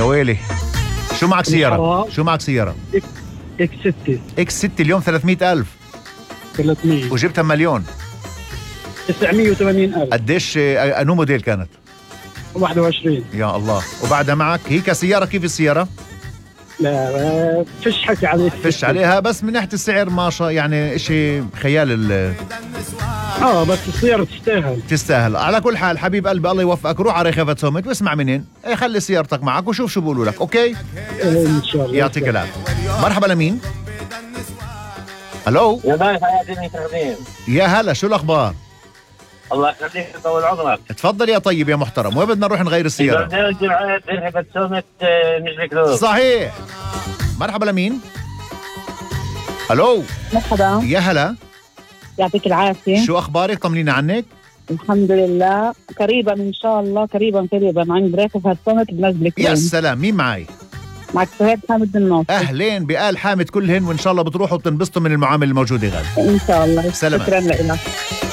يا ويلي. شو معك سيارة؟ الحرام. شو معك سيارة؟ اكس 6. اكس 6 اليوم 300,000 300. وجبتها مليون. 980,000. قديش انو موديل كانت؟ 21. يا الله. وبعدها معك هيك سيارة. كيف السيارة؟ لا فيش حكي عليه. فش عليها بس من ناحية السعر ما شاء يعني اشي خيال. بس السيارة تستاهل. على كل حال حبيب قلبي الله يوفقك. روح على رخافة سومت واسمع منين. خلي سيارتك معك وشوف شو بقولوا لك. اوكي ان شاء الله. يعطيك العافية. مرحبا لمين؟ الو. يا باي حياتي تقديم. يا هلا شو الاخبار؟ الله يخليك يطول عمرك. تفضل يا طيب يا محترم. وين بدنا نروح نغير السيارة؟ رحلة سومت مش صحيح. مرحبا لمين؟ الو. مرحبا. يا هلا. يعطيك العافية. شو اخبارك؟ طمنينا عنك. الحمد لله. قريبا ان شاء الله. قريبا عند ريكو هالسنة بنزلك. يا سلام. مين معي؟ معك سهيد حامد الناصر. اهلين بآل حامد كلهن وان شاء الله بتروحوا وبتنبسطوا من المعامله الموجوده غالي. ان شاء الله. سلامات. شكرا لك.